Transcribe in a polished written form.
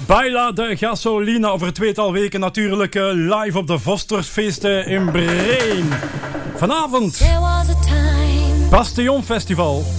Baila de Gasolina over het tweetal weken natuurlijk live op de Vostersfeesten in Breen. Vanavond Bastion Festival.